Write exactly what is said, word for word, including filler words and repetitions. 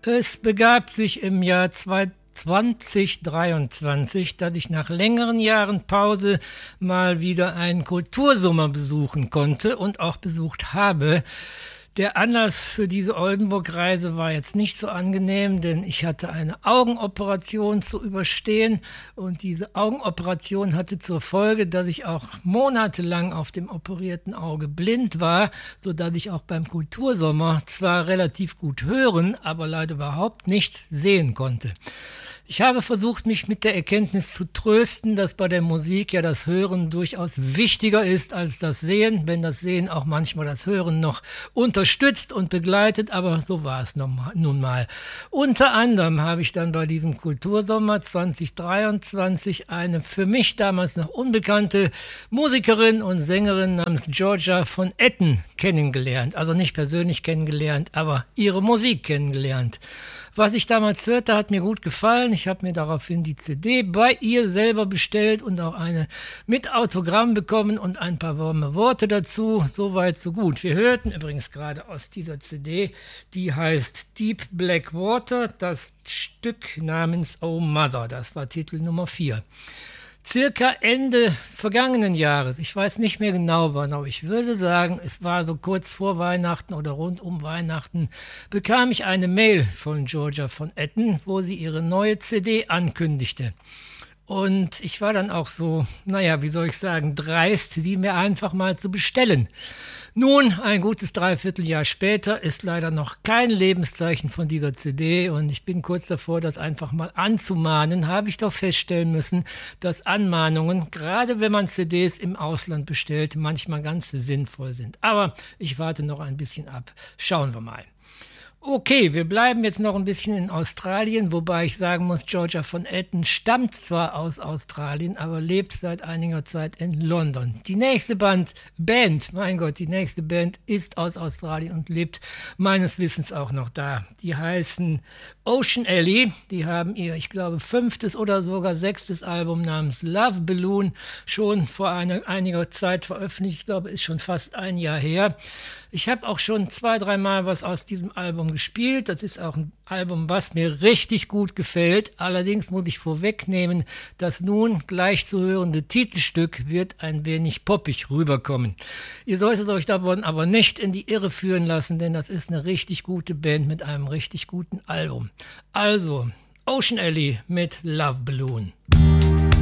Es begab sich im Jahr zwanzig dreiundzwanzig, dass ich nach längeren Jahren Pause mal wieder einen Kultursommer besuchen konnte und auch besucht habe. Der Anlass für diese Oldenburg-Reise war jetzt nicht so angenehm, denn ich hatte eine Augenoperation zu überstehen und diese Augenoperation hatte zur Folge, dass ich auch monatelang auf dem operierten Auge blind war, sodass ich auch beim Kultursommer zwar relativ gut hören, aber leider überhaupt nichts sehen konnte. Ich habe versucht, mich mit der Erkenntnis zu trösten, dass bei der Musik ja das Hören durchaus wichtiger ist als das Sehen, wenn das Sehen auch manchmal das Hören noch unterstützt und begleitet, aber so war es nun mal. Unter anderem habe ich dann bei diesem Kultursommer zwanzig dreiundzwanzig eine für mich damals noch unbekannte Musikerin und Sängerin namens Georgia von Etten kennengelernt. Also nicht persönlich kennengelernt, aber ihre Musik kennengelernt. Was ich damals hörte, hat mir gut gefallen. Ich habe mir daraufhin die C D bei ihr selber bestellt und auch eine mit Autogramm bekommen und ein paar warme Worte dazu. Soweit, so gut. Wir hörten übrigens gerade aus dieser C D, die heißt Deep Black Water, das Stück namens Oh Mother. Das war Titel Nummer vier. Circa Ende vergangenen Jahres, ich weiß nicht mehr genau wann, aber ich würde sagen, es war so kurz vor Weihnachten oder rund um Weihnachten, bekam ich eine Mail von Georgia von Etten, wo sie ihre neue C D ankündigte. Und ich war dann auch so, naja, wie soll ich sagen, dreist, sie mir einfach mal zu bestellen. Nun, ein gutes Dreivierteljahr später ist leider noch kein Lebenszeichen von dieser C D und ich bin kurz davor, das einfach mal anzumahnen, habe ich doch feststellen müssen, dass Anmahnungen, gerade wenn man C Ds im Ausland bestellt, manchmal ganz sinnvoll sind. Aber ich warte noch ein bisschen ab. Schauen wir mal. Okay, wir bleiben jetzt noch ein bisschen in Australien, wobei ich sagen muss, Georgia von Etten stammt zwar aus Australien, aber lebt seit einiger Zeit in London. Die nächste Band, Band, mein Gott, die nächste Band ist aus Australien und lebt meines Wissens auch noch da. Die heißen Ocean Alley, die haben ihr, ich glaube, fünftes oder sogar sechstes Album namens Love Balloon schon vor einer, einiger Zeit veröffentlicht. Ich glaube, ist schon fast ein Jahr her. Ich habe auch schon zwei, dreimal was aus diesem Album gespielt. Das ist auch ein Album, was mir richtig gut gefällt. Allerdings muss ich vorwegnehmen, das nun gleich zu hörende Titelstück wird ein wenig poppig rüberkommen. Ihr solltet euch davon aber nicht in die Irre führen lassen, denn das ist eine richtig gute Band mit einem richtig guten Album. Also, Ocean Alley mit Love Balloon.